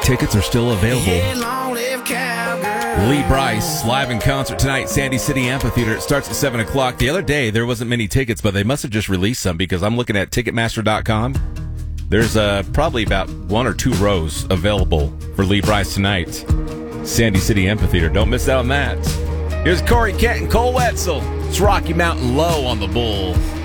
tickets are still available. Lee Brice, live in concert tonight, Sandy City Amphitheater. It starts at 7 o'clock. The other day, there wasn't many tickets, but they must have just released some because I'm looking at Ticketmaster.com. There's probably about 1 or 2 rows available for Lee Brice tonight. Sandy City Amphitheater. Don't miss out on that. Here's Corey Kent and Cole Wetzel. It's Rocky Mountain Low on the Bull.